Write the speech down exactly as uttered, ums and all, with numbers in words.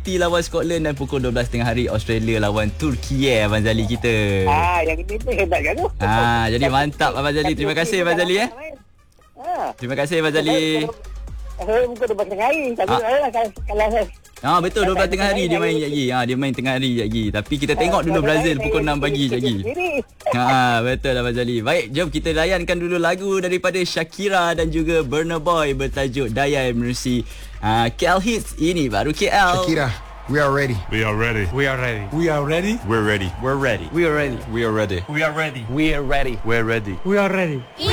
Haiti lawan Scotland, dan pukul dua belas tengah hari Australia lawan Turki eh Abang Zali kita. Ah, yang ini pun hebat kan tu. Ah, jadi mantap Abang Zali. Terima kasih Abang Zali eh. Ha. Terima kasih Abang Zali. Saya bukan dua belas tengah hari. Tapi Ah. kalau kalau saya Ah betul, dua belas tengah hari dia main sekejap lagi. Ha, dia main tengah hari sekejap lagi. Tapi kita tengok dulu Brazil pukul enam pagi sekejap lagi. Ha, betul Abang Zali. Baik, jom kita layankan dulu lagu daripada Shakira dan juga Burna Boy bertajuk Daya Mercy. Ah, K L Hits, ini baru K L. Shakira, we are ready. We are ready. We are ready. We are ready. We're ready. We're ready. We are ready. We are ready. We are ready. We are ready. We're ready. We are ready. We